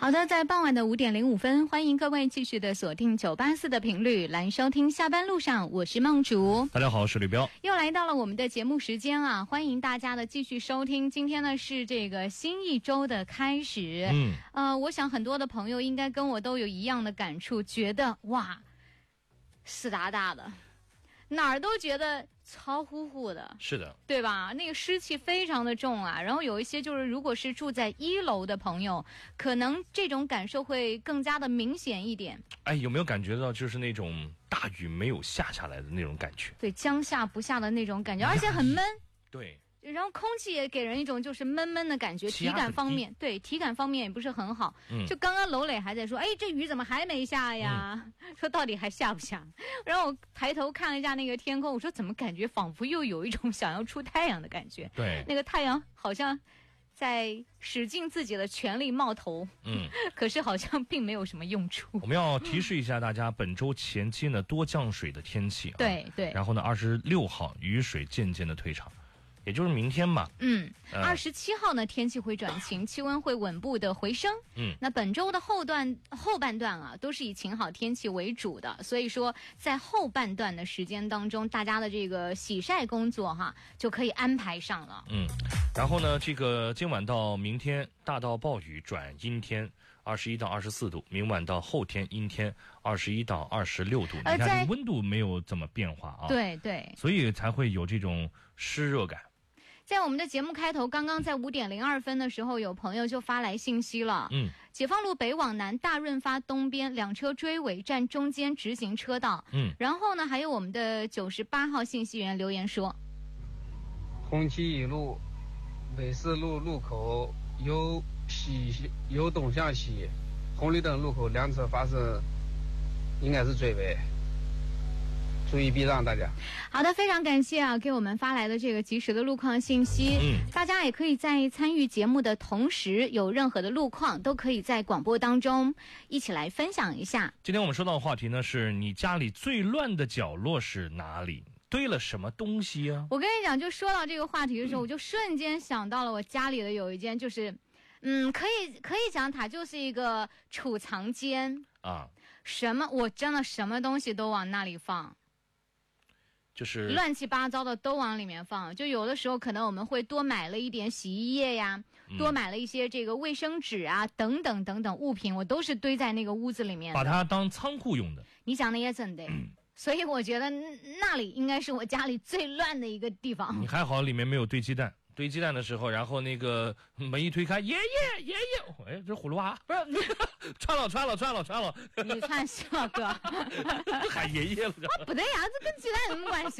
好的，在傍晚的5点05分，欢迎各位继续的锁定984的频率来收听下班路上，我是梦竹。 大家好，我是吕彪。 又来到了我们的节目时间啊，欢迎大家的继续收听。今天呢是这个新一周的开始。我想很多的朋友应该跟我都有一样的感触，觉得哇，湿哒哒的，哪儿都觉得糙乎乎的， 是的， 对吧？那个湿气非常的重啊。然后有一些就是，如果是住在1楼的朋友，可能这种感受会更加的明显一点。 哎，有没有感觉到就是那种大雨没有下下来的那种感觉？ 对，将下不下的那种感觉，而且很闷。 对。 然后空气也给人一种就是闷闷的感觉，体感方面也不是很好。就刚刚楼磊还在说，哎，这雨怎么还没下呀？说到底还下不下？然后我抬头看了一下那个天空，我说怎么感觉仿佛又有一种想要出太阳的感觉？对，那个太阳好像在使尽自己的全力冒头，可是好像并没有什么用处。 我们要提示一下大家，本周前期呢多降水的天气啊。 对。 然后呢，26号雨水渐渐的退场。也就是明天嘛，27号呢天气会转晴，气温会稳步的回升。 那本周的后半段啊，都是以晴好天气为主的，所以说在后半段的时间当中，大家的这个洗晒工作哈就可以安排上了。 然后呢，这个今晚到明天大到暴雨转阴天，21到24度；明晚到后天阴天，21到26度。你看温度没有怎么变化啊？对，所以才会有这种湿热感。 在我们的节目开头，刚刚在5点02分的时候，有朋友就发来信息了。解放路北往南大润发东边2车追尾站中间直行车道。然后呢，还有我们的98号信息员留言说， 红旗一路北四路路口由东向西，红绿灯路口2侧发生应该是追尾，注意避让大家。 好的，非常感谢啊，给我们发来的这个及时的路况信息。大家也可以在参与节目的同时，有任何的路况都可以在广播当中一起来分享一下。 今天我们说到的话题呢，是你家里最乱的角落是哪里？堆了什么东西啊？我跟你讲，就说到这个话题的时候，我就瞬间想到了我家里的有一间，就是可以讲它就是一个储藏间啊。我真的什么东西都往那里放，就是乱七八糟的都往里面放。就有的时候可能我们会多买了一点洗衣液呀，多买了一些这个卫生纸啊，等等等等物品，我都是堆在那个屋子里面的， 把它当仓库用的。 你讲的也真的。所以我觉得那里应该是我家里最乱的一个地方。 你还好里面没有堆鸡蛋。堆鸡蛋的时候，然后那个门一推开，爷爷，哎，这葫芦娃不是穿了， 你穿小哥， 喊爷爷了， 不对呀，这跟鸡蛋有什么关系？